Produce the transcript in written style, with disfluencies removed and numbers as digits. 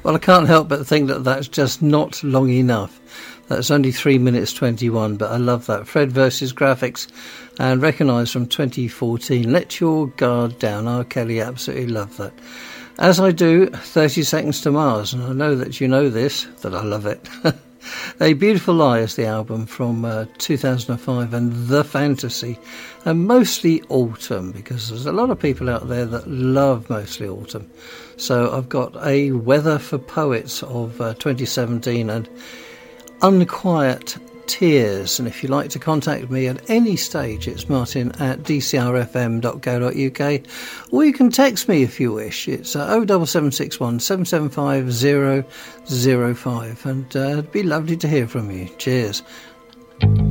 Well, I can't help but think that that's just not long enough. That's only 3 minutes 21, but I love that. Fred versus Graphics, and recognised from 2014. Let Your Guard Down. R. Kelly, absolutely love that. As I do, 30 Seconds to Mars, and I know that you know this, that I love it. A Beautiful Lie is the album from 2005, and The Fantasy, and Mostly Autumn, because there's a lot of people out there that love Mostly Autumn. So I've got A Weather for Poets of 2017 and Unquiet Tears. And if you'd like to contact me at any stage, it's martin@dcrfm.co.uk, or you can text me if you wish. It's 07761 775 005, and it'd be lovely to hear from you. Cheers.